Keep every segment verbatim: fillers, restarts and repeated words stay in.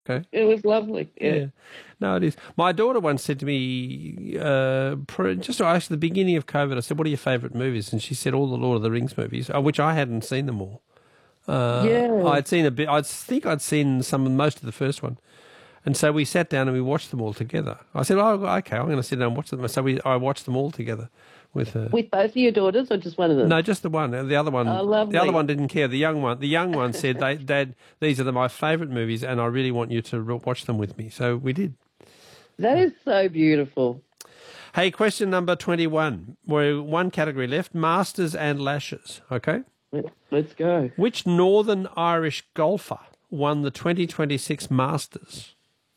Okay. It was lovely. Yeah. Yeah. No, it is. My daughter once said to me, uh, pr- just actually at the beginning of COVID, I said, what are your favourite movies? And she said all the Lord of the Rings movies, uh, which I hadn't seen them all. Uh, Yeah. I'd seen a bit, I think I'd seen some, most of the first one. And so we sat down and we watched them all together. I said, oh, okay, I'm going to sit down and watch them. So we, I watched them all together with her. With both of your daughters or just one of them? No, just the one. The other one, Oh, lovely. the other one didn't care. The young one, the young one said, they, Dad, these are the, my favourite movies, and I really want you to watch them with me. So we did. That is so beautiful. Hey, question number twenty-one. We're one category left: Masters and Lashes. Okay. Let's go. Which Northern Irish golfer won the twenty twenty-six Masters?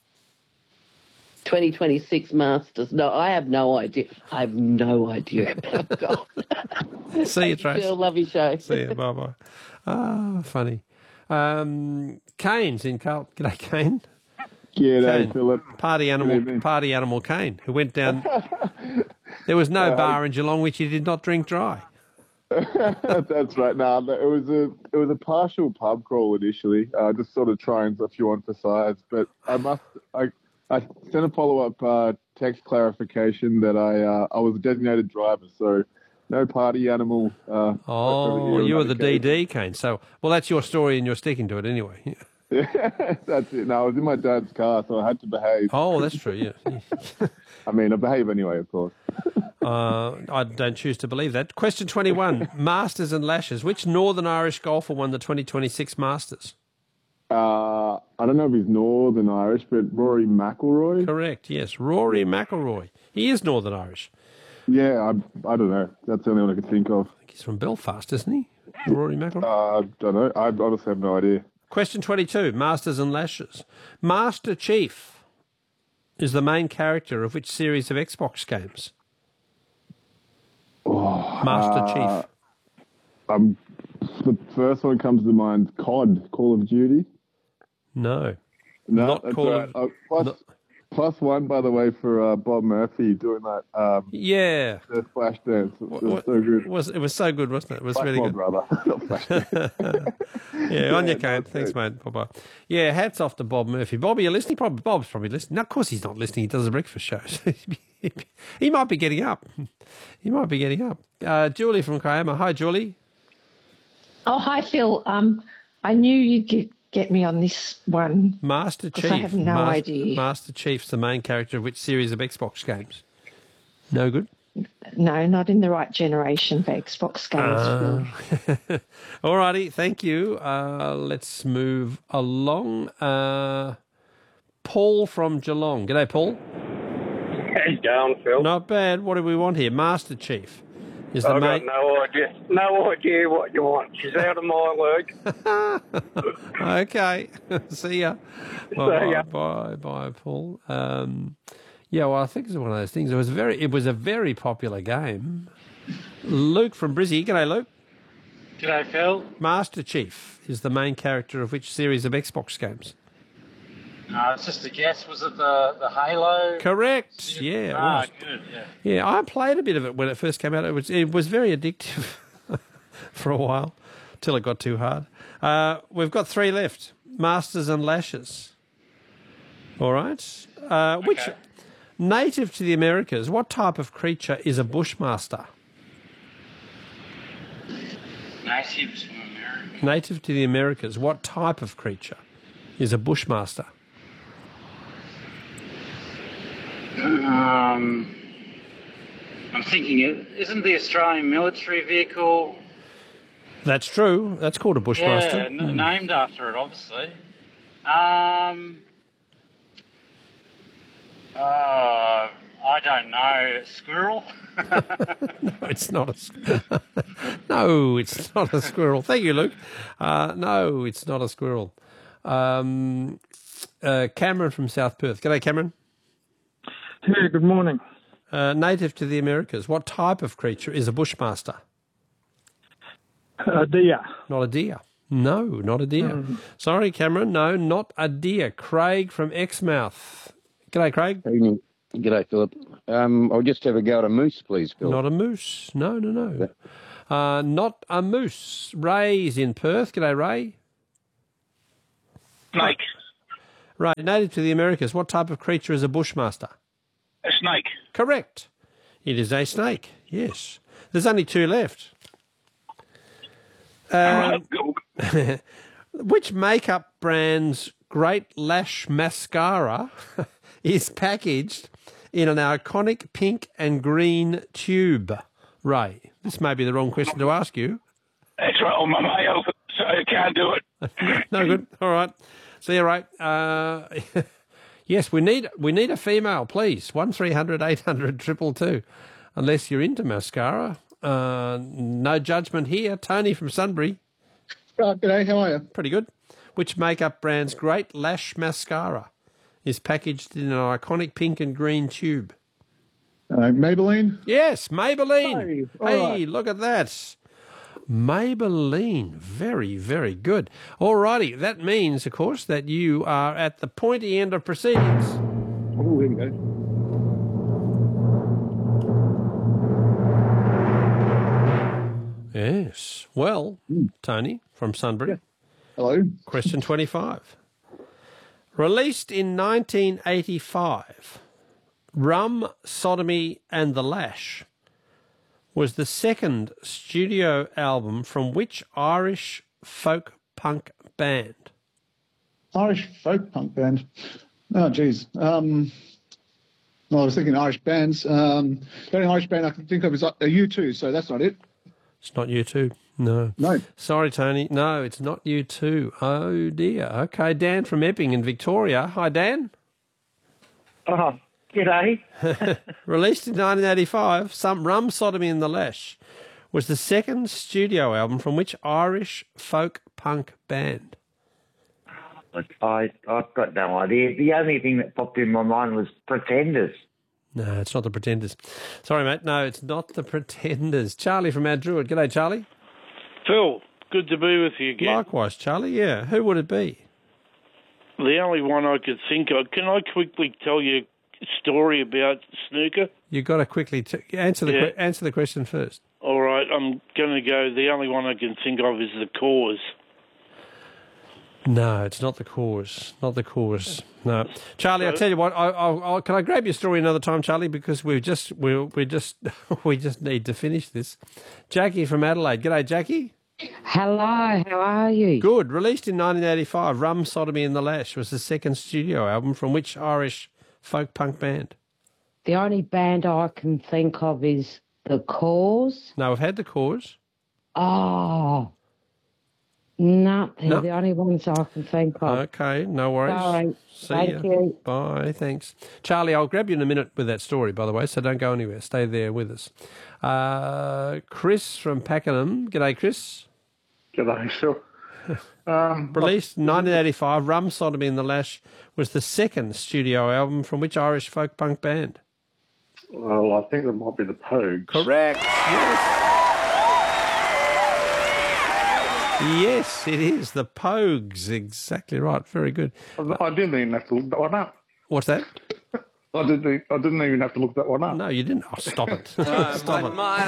twenty twenty-six Masters. No, I have no idea. I have no idea about golf. See you, Trace. Phil, love your show. See you. Bye-bye. Ah, funny. Um, Kane's in Carlton. G'day, Kane. G'day, Philip. Party animal, party animal Kane, who went down. There was no uh, bar in Geelong which he did not drink dry. That's right. No, nah, it was a it was a partial pub crawl initially, uh, just sort of trying a few on for size. But I must I I sent a follow up uh, text clarification that I uh, I was a designated driver, so no party animal. Uh, oh, you were the D D, Kane. So well, that's your story, and you're sticking to it anyway. Yeah, that's it. No, I was in my dad's car, so I had to behave. Oh, that's true. Yeah. I mean, I behave anyway, of course. uh, I don't choose to believe that. Question twenty-one: Masters and Lashes. Which Northern Irish golfer won the twenty twenty-six Masters? Uh, I don't know if he's Northern Irish, but Rory McIlroy. Correct. Yes, Rory McIlroy. He is Northern Irish. Yeah, I, I don't know. That's the only one I could think of. I think he's from Belfast, isn't he? Rory McIlroy. Uh, I don't know. I honestly have no idea. Question twenty-two, Masters and Lashes. Master Chief is the main character of which series of Xbox games? Oh, Master uh, Chief. Um, the first one comes to mind, C O D, Call of Duty. No. No, not that's Call right. of... Uh, plus, no. plus one, by the way, for uh, Bob Murphy doing that. Um, yeah. The Flash dance. It was what, so good. Was, it was so good, wasn't it? It was Flash really Bob, good. Brother. Not Flash dance. Yeah, on your cane. Thanks, mate. Bye-bye. Yeah, hats off to Bob Murphy. Bob, are you listening? Probably, Bob's probably listening. No, of course he's not listening. He does the breakfast shows. He might be getting up. He might be getting up. Uh, Julie from Kiama. Hi, Julie. Oh, hi, Phil. Um, I knew you'd get, get me on this one. Master Chief. I have no Master, idea. Master Chief's the main character of which series of Xbox games? No good? No, not in the right generation for Xbox games. Uh, all righty, thank you. Uh, let's move along. Uh, Paul from Geelong. G'day, Paul. How you going, Phil? Not bad. What do we want here? Master Chief. Is the I've main... got no idea. No idea what you want. She's out of my league. Okay. See ya. Bye, See ya. Bye, bye, bye, Paul. Um, yeah, well, I think it's one of those things. It was very. It was a very popular game. Luke from Brizzy. G'day, Luke. G'day, Phil. Master Chief is the main character of which series of Xbox games? No, it's just a guess. Was it the, the Halo? Correct. Yeah. It ah, was. good. Yeah. Yeah, I played a bit of it when it first came out. It was it was very addictive for a while, till it got too hard. Uh, we've got three left: Masters and Lashes. All right. Uh, which okay. Native to the Americas, what type of creature is a bushmaster? Native to America. Native to the Americas, what type of creature is a bushmaster? Um, I'm thinking, isn't the Australian military vehicle? That's true. That's called a bushmaster. Yeah, n- mm. named after it, obviously. Um, uh, I don't know. Squirrel? No, it's not a squirrel. No, it's not a squirrel. Thank you, Luke. Uh, no, it's not a squirrel. Um, uh, Cameron from South Perth. G'day, Cameron. Hey, good morning. Uh, native to the Americas, what type of creature is a bushmaster? A deer. Not a deer. No, not a deer. Mm. Sorry, Cameron. No, not a deer. Craig from Exmouth. G'day, Craig. Evening. G'day, Philip. Um, I'll just have a go at a moose, please, Phil. Not a moose. No, no, no. Uh, not a moose. Ray's in Perth. G'day, Ray. Snake. Right, native to the Americas, what type of creature is a bushmaster? A snake. Correct. It is a snake, yes. There's only two left. Uh, which makeup brand's Great Lash Mascara is packaged in an iconic pink and green tube? Ray, this may be the wrong question to ask you. That's right, on my mail, so I can't do it. No good. All right. See you, Ray. Uh, yes, we need we need a female, please. One three hundred eight hundred triple two. Unless you're into mascara. Uh, no judgment here. Tony from Sunbury. Oh, g'day, how are you? Pretty good. Which makeup brand's Great Lash Mascara is packaged in an iconic pink and green tube? Uh, Maybelline? Yes, Maybelline. Hey, all hey right. Look at that. Maybelline. Very, very good. All righty. That means, of course, that you are at the pointy end of proceedings. Oh, here we go. Yes. Well, Tony from Sunbury. Yeah. Hello. Question twenty-five. Released in nineteen eighty-five, Rum, Sodomy and the Lash was the second studio album from which Irish folk punk band? Irish folk punk band. Oh, geez. Um, well, I was thinking Irish bands. Um, the only Irish band I can think of is uh, U two, so that's not it. It's not U two. No. No. Sorry, Tony. No, it's not U two. Oh, dear. Okay, Dan from Epping in Victoria. Hi, Dan. Oh, g'day. Released in nineteen eighty-five, some Rum, Sodomy and the Lash was the second studio album from which Irish folk punk band? I, I've got no idea. The only thing that popped in my mind was Pretenders. No, it's not the Pretenders. Sorry, mate. No, it's not the Pretenders. Charlie from Mount Druitt. G'day, Charlie. Phil, good to be with you again. Likewise, Charlie. Yeah. Who would it be? The only one I could think of. Can I quickly tell you a story about snooker? You've got to quickly t- answer the Yeah. que- answer the question first. All right, I'm going to go. The only one I can think of is the Cause. No, it's not the Cause. Not the Cause. No, Charlie. I tell you what. I, I, I, can I grab your story another time, Charlie? Because we just we we just we just need to finish this. Jackie from Adelaide. G'day, Jackie. Hello, how are you? Good. Released in nineteen eighty-five, Rum, Sodomy and the Lash was the second studio album from which Irish folk punk band? The only band I can think of is The Cause. No, we've had the Cause. Oh, no, they're No. the only ones I can think of. Okay, no worries. Sorry. See Thank ya. you. Bye, thanks. Charlie, I'll grab you in a minute with that story, by the way, so don't go anywhere. Stay there with us. Uh, Chris from Pakenham. G'day, Chris. G'day, Phil. Um, Released in nineteen eighty-five, Rum, Sodomy and the Lash was the second studio album from which Irish folk punk band? well, I think it might be the Pogues. Correct. Yes. Yes, it is. The Pogues. Exactly right. Very good. I didn't even have to look that one up. What's that? I didn't. I didn't even have to look that one up. No, you didn't. Oh, stop it. Stop it.